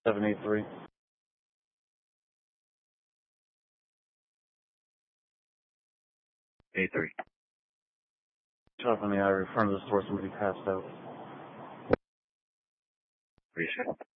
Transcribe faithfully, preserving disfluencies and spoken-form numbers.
seven eight three. eight three. Shot from the eye, front of the store, somebody passed out. Appreciate it.